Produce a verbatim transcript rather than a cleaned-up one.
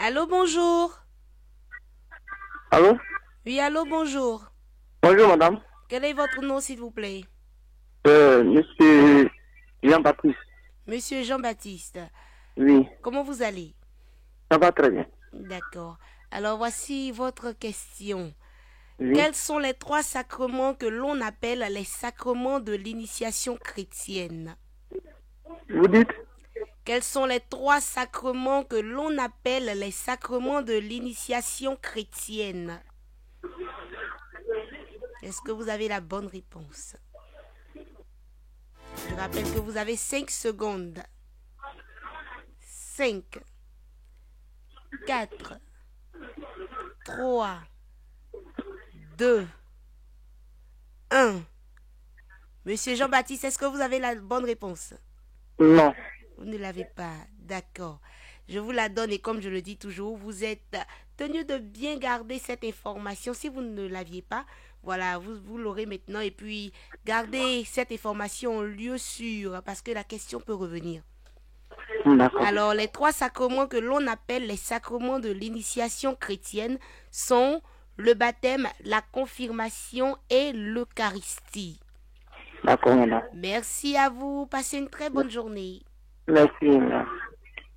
Allô, bonjour. Allô? Oui, allô, bonjour. Bonjour, madame. Quel est votre nom, s'il vous plaît? Euh, monsieur Jean-Baptiste. Monsieur Jean-Baptiste. Oui, Comment vous allez? ça va très bien. D'accord. Alors, voici votre question. Oui. Quels sont les trois sacrements que l'on appelle les sacrements de l'initiation chrétienne? Vous dites? Quels sont les trois sacrements que l'on appelle les sacrements de l'initiation chrétienne? Est-ce que vous avez la bonne réponse? Je rappelle que vous avez cinq secondes. cinq, quatre, trois, deux, un. Monsieur Jean-Baptiste, est-ce que vous avez la bonne réponse? Non. Vous ne l'avez pas. D'accord. Je vous la donne et comme je le dis toujours, vous êtes tenu de bien garder cette information. Si vous ne l'aviez pas, voilà, vous, vous l'aurez maintenant. Et puis, gardez cette information en lieu sûr parce que la question peut revenir. D'accord. Alors, les trois sacrements que l'on appelle les sacrements de l'initiation chrétienne sont le baptême, la confirmation et l'Eucharistie. D'accord, madame. Merci à vous. Passez une très bonne journée. Merci, madame.